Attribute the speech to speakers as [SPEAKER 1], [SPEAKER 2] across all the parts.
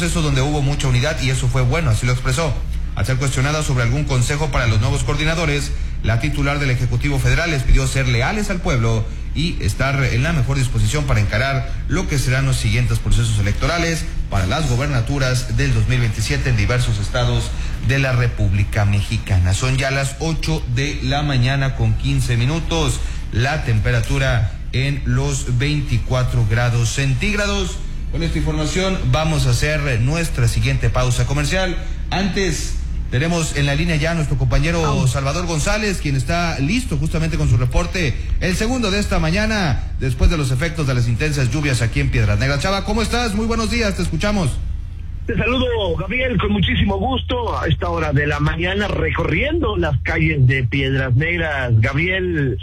[SPEAKER 1] proceso donde hubo mucha unidad y eso fue bueno, así lo expresó. Al ser cuestionada sobre algún consejo para los nuevos coordinadores, la titular del Ejecutivo Federal les pidió ser leales al pueblo y estar en la mejor disposición para encarar lo que serán los siguientes procesos electorales para las gobernaturas del 2027 en diversos estados de la República Mexicana. Son ya las 8 de la mañana con 15 minutos. La temperatura en los 24 grados centígrados. Con esta información vamos a hacer nuestra siguiente pausa comercial. Antes, tenemos en la línea ya a nuestro compañero Salvador González, quien está listo justamente con su reporte, el segundo de esta mañana, después de los efectos de las intensas lluvias aquí en Piedras Negras. Chava, ¿cómo estás? Muy buenos días, te escuchamos.
[SPEAKER 2] Te saludo, Gabriel, con muchísimo gusto a esta hora de la mañana recorriendo las calles de Piedras Negras. Gabriel,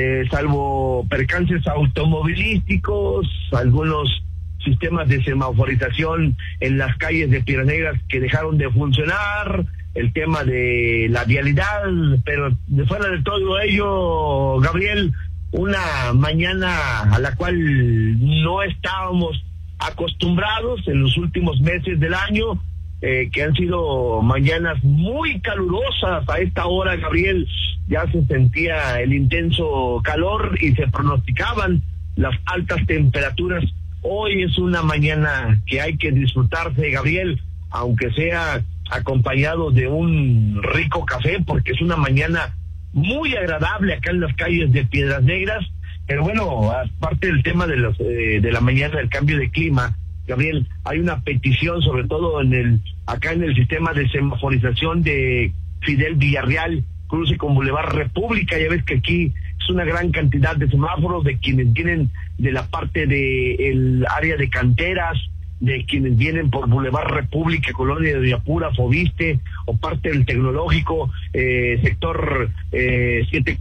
[SPEAKER 2] salvo percances automovilísticos, algunos sistemas de semaforización en las calles de Piedras Negras que dejaron de funcionar, el tema de la vialidad, pero de fuera de todo ello, Gabriel, una mañana a la cual no estábamos acostumbrados en los últimos meses del año, que han sido mañanas muy calurosas. A esta hora, Gabriel, ya se sentía el intenso calor y se pronosticaban las altas temperaturas. Hoy es una mañana que hay que disfrutarse, Gabriel, aunque sea acompañado de un rico café, porque es una mañana muy agradable acá en las calles de Piedras Negras. Pero bueno, aparte del tema de la mañana del cambio de clima, Gabriel, hay una petición, sobre todo acá en el sistema de semaforización de Fidel Villarreal, cruce con Boulevard República. Ya ves que aquí es una gran cantidad de semáforos de quienes vienen de la parte del área de canteras, de quienes vienen por Boulevard República, Colonia de Villapura, Fobiste, o parte del Tecnológico, sector 100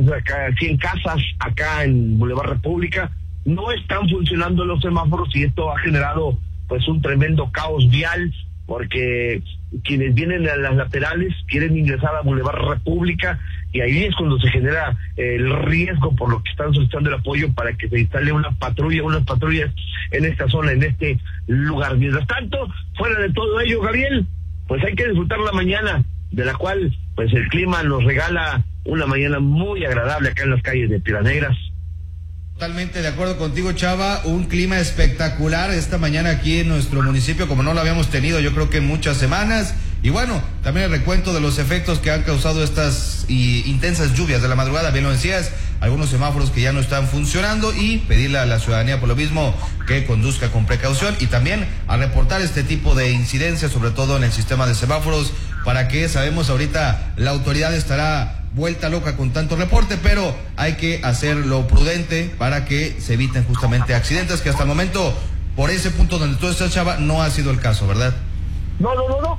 [SPEAKER 2] casas, acá en Boulevard República. No están funcionando los semáforos y esto ha generado pues un tremendo caos vial, porque quienes vienen a las laterales quieren ingresar a Boulevard República y ahí es cuando se genera el riesgo, por lo que están solicitando el apoyo para que se instale unas patrullas en esta zona, en este lugar. Mientras tanto, fuera de todo ello, Gabriel, pues hay que disfrutar la mañana, de la cual pues el clima nos regala una mañana muy agradable acá en las calles de Piedras Negras.
[SPEAKER 1] Totalmente de acuerdo contigo, Chava, un clima espectacular esta mañana aquí en nuestro municipio, como no lo habíamos tenido yo creo que en muchas semanas. Y bueno, también el recuento de los efectos que han causado estas intensas lluvias de la madrugada, bien lo decías, algunos semáforos que ya no están funcionando y pedirle a la ciudadanía por lo mismo que conduzca con precaución y también a reportar este tipo de incidencias, sobre todo en el sistema de semáforos, para que sabemos ahorita la autoridad estará vuelta loca con tanto reporte, pero hay que hacerlo prudente para que se eviten justamente accidentes, que hasta el momento, por ese punto donde tú estás, Chava, no ha sido el caso, ¿verdad?
[SPEAKER 2] No.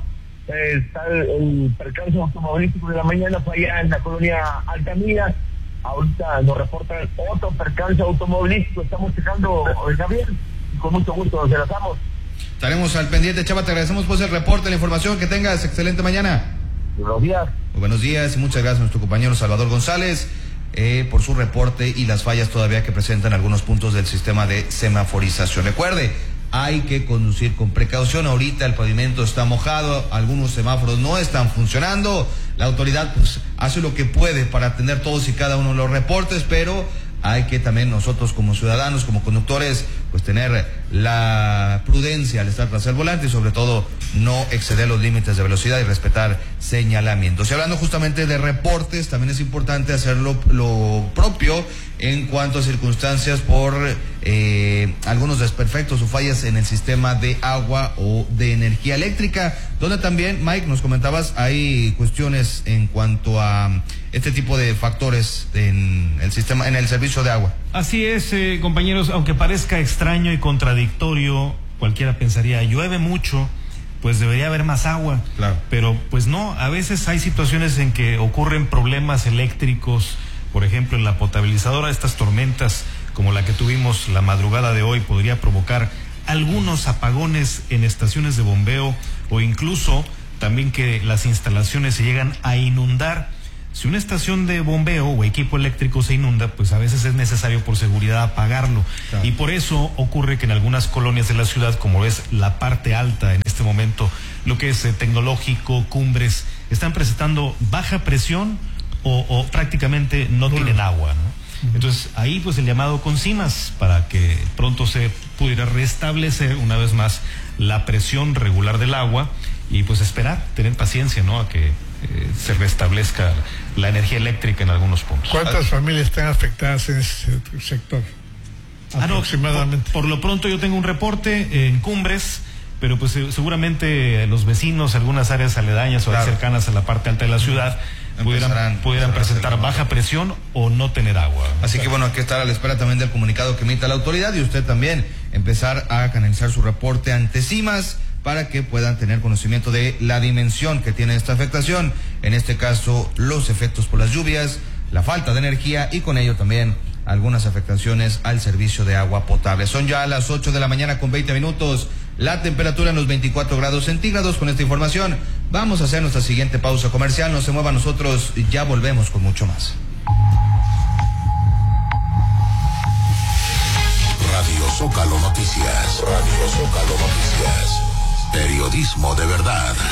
[SPEAKER 2] Está el percance automovilístico de la mañana, fue allá en la colonia Altamira. Ahorita nos reportan otro percance automovilístico, estamos checando, Gabriel, y con mucho gusto nos enlazamos.
[SPEAKER 1] Estaremos al pendiente, Chava, te agradecemos por el reporte, la información, que tengas excelente mañana.
[SPEAKER 2] Buenos días.
[SPEAKER 1] Muy buenos días y muchas gracias a nuestro compañero Salvador González por su reporte y las fallas todavía que presentan algunos puntos del sistema de semaforización. Recuerde, hay que conducir con precaución. Ahorita el pavimento está mojado, algunos semáforos no están funcionando. La autoridad pues hace lo que puede para atender todos y cada uno de los reportes, pero hay que también nosotros como ciudadanos, como conductores, pues tener la prudencia al estar tras el volante y sobre todo no exceder los límites de velocidad y respetar señalamientos. Y hablando justamente de reportes, también es importante hacer lo propio en cuanto a circunstancias por algunos desperfectos o fallas en el sistema de agua o de energía eléctrica, donde también, Mike, nos comentabas, hay cuestiones en cuanto a este tipo de factores en el sistema, en el servicio de agua.
[SPEAKER 3] Así es, compañeros, aunque parezca extraño y contradictorio, cualquiera pensaría, llueve mucho, pues debería haber más agua.
[SPEAKER 1] Claro.
[SPEAKER 3] Pero pues no, a veces hay situaciones en que ocurren problemas eléctricos, por ejemplo en la potabilizadora. Estas tormentas como la que tuvimos la madrugada de hoy podría provocar algunos apagones en estaciones de bombeo o incluso también que las instalaciones se llegan a inundar. Si una estación de bombeo o equipo eléctrico se inunda, pues a veces es necesario por seguridad apagarlo. Claro. Y por eso ocurre que en algunas colonias de la ciudad, como es la parte alta en este momento lo que es Tecnológico, Cumbres, están presentando baja presión o prácticamente no tienen agua, ¿no? Entonces ahí pues el llamado con CIMAS para que pronto se pudiera restablecer una vez más la presión regular del agua y pues esperar, tener paciencia, ¿no? A que se restablezca la energía eléctrica en algunos puntos.
[SPEAKER 4] ¿Cuántas familias están afectadas en ese sector? Aproximadamente.
[SPEAKER 3] Por lo pronto yo tengo un reporte en Cumbres, pero pues seguramente los vecinos, algunas áreas aledañas o cercanas a la parte alta de la ciudad pudieran presentar baja presión o no tener agua.
[SPEAKER 1] Así que bueno, hay que estar a la espera también del comunicado que emita la autoridad y usted también empezar a canalizar su reporte ante CIMAS para que puedan tener conocimiento de la dimensión que tiene esta afectación, en este caso los efectos por las lluvias, la falta de energía y con ello también algunas afectaciones al servicio de agua potable. Son ya las 8 de la mañana con 20 minutos, la temperatura en los 24 grados centígrados. Con esta información vamos a hacer nuestra siguiente pausa comercial, no se mueva, nosotros ya volvemos con mucho más.
[SPEAKER 5] Radio Zócalo Noticias, Radio Zócalo Noticias, periodismo de verdad.